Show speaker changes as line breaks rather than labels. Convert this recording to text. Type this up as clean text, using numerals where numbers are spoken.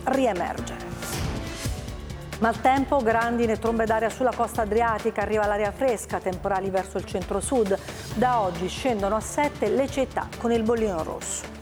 riemergere. Maltempo, grandine e trombe d'aria sulla costa adriatica, arriva l'aria fresca, temporali verso il centro-sud. Da oggi scendono a 7 le città con il bollino rosso.